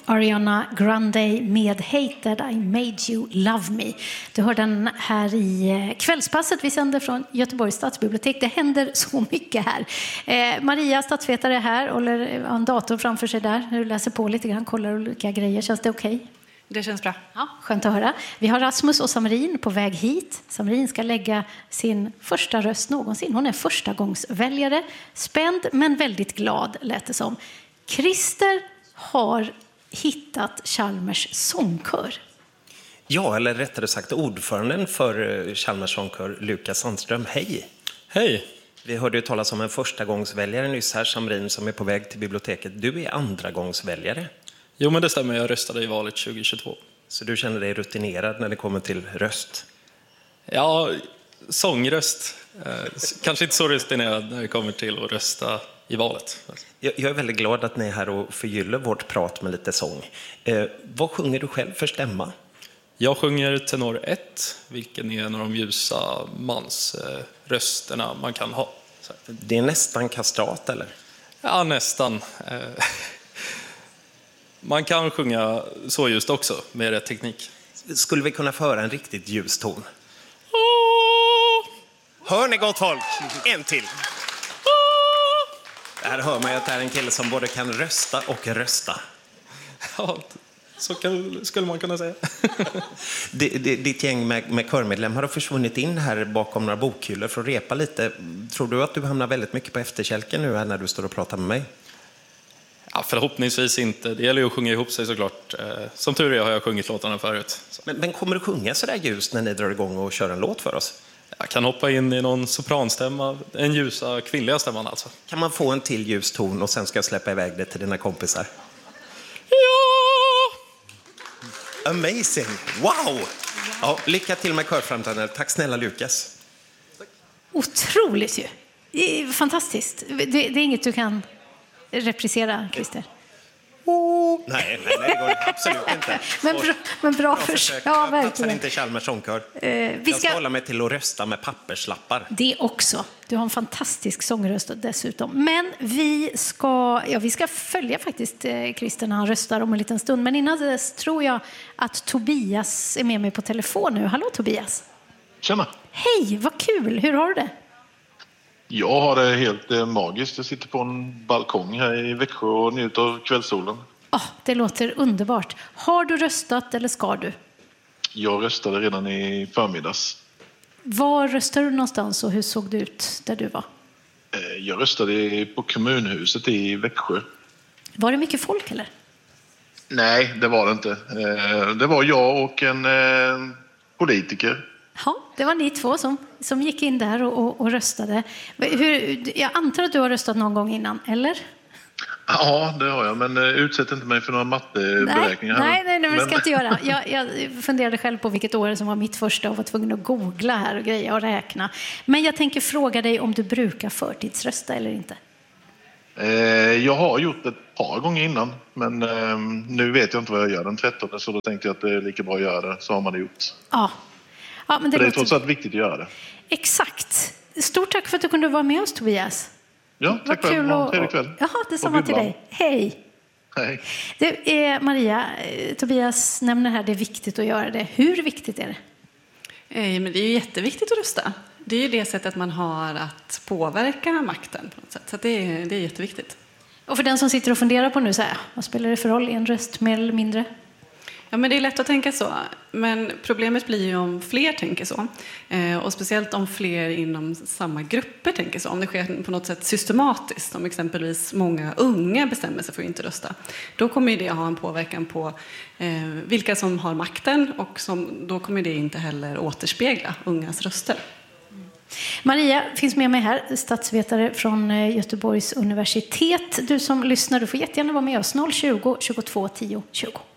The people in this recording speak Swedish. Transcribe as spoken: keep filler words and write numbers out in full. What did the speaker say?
Ariana Grande med Hate That I Made You Love Me. Du hör den här i kvällspasset. Vi sänder från Göteborgs stadsbibliotek. Det händer så mycket här. Eh, Maria, statsvetare, är här och har en dator framför sig där. Du läser på lite grann, kollar olika grejer. Känns det okej? Okay? Det känns bra. Ja, skönt att höra. Vi har Rasmus och Samarin på väg hit. Samarin ska lägga sin första röst någonsin. Hon är första gångsväljare. Spänd men väldigt glad, lät det som. Christer har hittat Chalmers sångkör. Ja, eller rättare sagt ordföranden för Chalmers sångkör, Lukas Sandström. Hej! Hej! Vi hörde ju talas om en första gångsväljare nyss här, Samarin, som är på väg till biblioteket. Du är andra gångsväljare. Jo, men det stämmer. Jag röstade i valet tjugohundratjugotvå. Så du känner dig rutinerad när det kommer till röst? Ja, sångröst. Eh, kanske inte så rutinerad när det kommer till att rösta i valet. Jag, jag är väldigt glad att ni är här och förgyller vårt prat med lite sång. Eh, vad sjunger du själv för stämma? Jag sjunger tenor ett, vilken är en av de ljusa mansrösterna eh, man kan ha. Så. Det är nästan kastrat, eller? Ja, nästan. Eh, Man kan sjunga så just också, med rätt teknik. Skulle vi kunna föra en riktigt ljus ton? Hör ni, gott folk? En till. Här hör man ju att det är en kille som både kan rösta och rösta. Ja, så kan, skulle man kunna säga. Ditt gäng med, med körmedlemmar har försvunnit in här bakom några bokhyllor för att repa lite. Tror du att du hamnar väldigt mycket på efterkälken nu här när du står och pratar med mig? Ja, förhoppningsvis inte. Det gäller ju att sjunga ihop sig såklart. Som tur är har jag sjungit låtarna förut. Men, men kommer du sjunga så där ljust när ni drar igång och kör en låt för oss? Jag kan hoppa in i någon sopranstämma, en ljusa kvinnliga stämman alltså. Kan man få en till ljus ton och sen ska jag släppa iväg det till dina kompisar? Ja! Amazing! Wow! Ja, lycka till med körframträdandet. Tack snälla, Lukas. Otroligt ju. Fantastiskt. Det, det är inget du kan reprisera, Christer. Oh. Nej, nej, nej, det går absolut inte. Men bra, men bra, bra försök. Ja, verkligen. Jag passar inte Chalmers sångkör. Uh, vi jag ska ska hålla mig till att rösta med papperslappar. Det också. Du har en fantastisk sångröst dessutom. Men vi ska, ja, vi ska följa faktiskt Christer när han röstar om en liten stund. Men innan dess tror jag att Tobias är med mig på telefon nu. Hallå Tobias. Tjena. Hej, vad kul. Hur har du det? Jag har det helt eh, magiskt. Jag sitter på en balkong här i Växjö och njuter av kvällssolen. Oh, det låter underbart. Har du röstat eller ska du? Jag röstade redan i förmiddags. Var röstade du någonstans och hur såg det ut där du var? Eh, jag röstade på kommunhuset i Växjö. Var det mycket folk eller? Nej, det var det inte. Eh, det var jag och en eh, politiker. Ja, det var ni två som, som gick in där och, och, och röstade. Hur, jag antar att du har röstat någon gång innan, eller? Ja, det har jag, men utsätt inte mig för några matteberäkningar. Nej, nej, nej, det ska jag inte göra. Jag, jag funderade själv på vilket år som var mitt första och var tvungen att googla här och grejer och räkna. Men jag tänker fråga dig om du brukar förtidsrösta eller inte. Eh, jag har gjort det ett par gånger innan, men eh, nu vet jag inte vad jag gör den trettonde, så då tänkte jag att det är lika bra att göra det, så har man det gjort. Ja. Ja, men det, det är låter... trots allt viktigt att göra det. Exakt. Stort tack för att du kunde vara med oss, Tobias. Ja, tack för en och... trevlig kväll. Jaha, detsamma till dig. Hej. Hej. Det är Maria, Tobias nämner här, det är viktigt att göra det. Hur viktigt är det? Eh, men det är ju jätteviktigt att rösta. Det är ju det sättet man har att påverka makten på något sätt. Så det är, det är jätteviktigt. Och för den som sitter och funderar på nu, så här, vad spelar det för roll? En röst mer eller mindre? Ja, men det är lätt att tänka så. Men problemet blir ju om fler tänker så. Eh, och speciellt om fler inom samma grupper tänker så. Om det sker på något sätt systematiskt. Om exempelvis många unga bestämmer sig för att inte rösta. Då kommer ju det ha en påverkan på eh, vilka som har makten. Och som, då kommer det inte heller återspegla ungas röster. Maria finns med mig här, statsvetare från Göteborgs universitet. Du som lyssnar, du får jättegärna vara med oss. noll tjugo, tjugotvå, tio, tjugo.